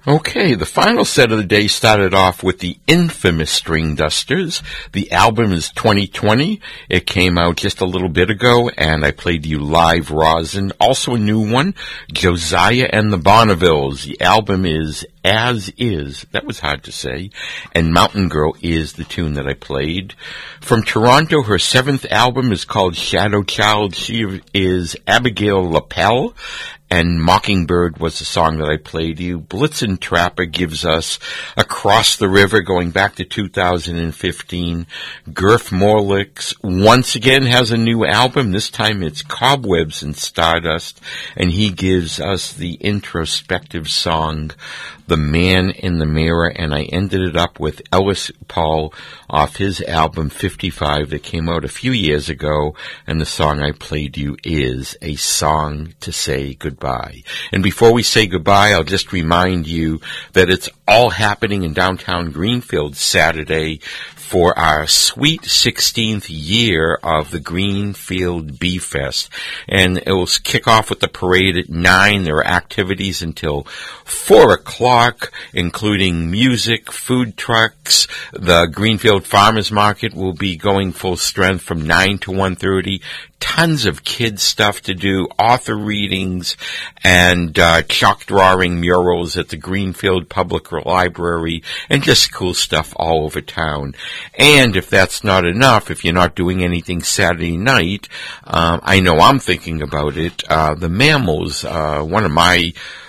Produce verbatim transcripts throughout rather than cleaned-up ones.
Okay, the final set of the day started off with the infamous String Dusters. The album is twenty twenty. It came out just a little bit ago, and I played you Live Rosin. Also a new one, Josiah and the Bonnevilles. The album is As Is. That was hard to say. And Mountain Girl is the tune that I played. From Toronto, her seventh album is called Shadow Child. She is Abigail Lapel. And Mockingbird was the song that I played you. Blitzen Trapper gives us Across the River, going back to two thousand fifteen. Gurf Morlix once again has a new album. This time it's Cobwebs and Stardust. And he gives us the introspective song, The Man in the Mirror. And I ended it up with Ellis Paul off his album fifty-five that came out a few years ago. And the song I played you is A Song to Say Goodbye. And before we say goodbye, I'll just remind you that it's all happening in downtown Greenfield Saturday for our sweet sixteenth year of the Greenfield Bee Fest. And it will kick off with the parade at nine. There are activities until four o'clock, including music, food trucks. The Greenfield Farmers Market will be going full strength from nine to one thirty. Tons of kids stuff to do, author readings, and uh, chalk drawing murals at the Greenfield Public Library, and just cool stuff all over town. And if that's not enough, if you're not doing anything Saturday night, um, I know I'm thinking about it, uh, the Mammals, uh, one of my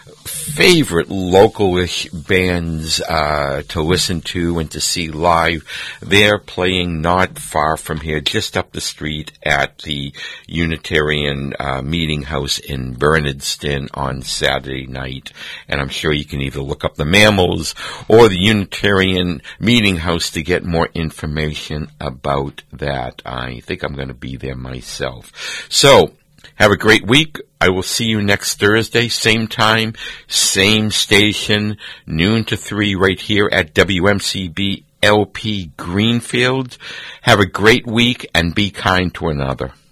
favorite local-ish bands uh, to listen to and to see live. They're playing not far from here, just up the street at the Unitarian uh, Meeting House in Bernardston on Saturday night. And I'm sure you can either look up the Mammals or the Unitarian Meeting House to get more information about that. I think I'm going to be there myself. So, have a great week. I will see you next Thursday, same time, same station, noon to three right here at W M C B L P Greenfield. Have a great week and be kind to another.